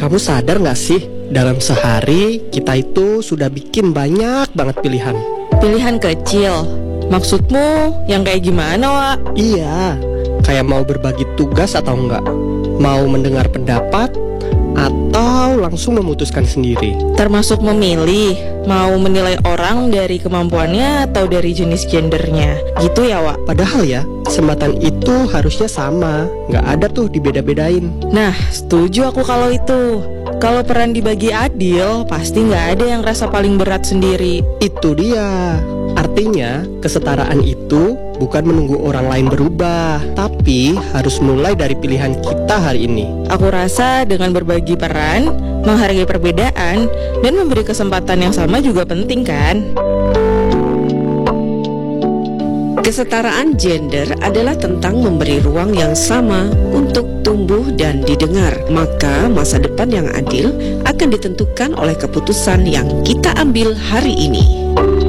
Kamu sadar gak sih, dalam sehari kita itu sudah bikin banyak banget pilihan. Pilihan kecil? Maksudmu yang kayak gimana, Wak? Iya, kayak mau berbagi tugas atau enggak, mau mendengar pendapat, atau langsung memutuskan sendiri. Termasuk memilih, mau menilai orang dari kemampuannya atau dari jenis gendernya. Gitu ya, Wak? Padahal ya, kesempatan itu harusnya sama, nggak ada tuh dibeda-bedain. Nah, setuju aku kalau itu. Kalau peran dibagi adil, pasti nggak ada yang rasa paling berat sendiri. Itu dia. Artinya, kesetaraan itu bukan menunggu orang lain berubah, tapi harus mulai dari pilihan kita hari ini. Aku rasa dengan berbagi peran, menghargai perbedaan, dan memberi kesempatan yang sama juga penting kan? Kesetaraan gender adalah tentang memberi ruang yang sama untuk tumbuh dan didengar. Maka masa depan yang adil akan ditentukan oleh keputusan yang kita ambil hari ini.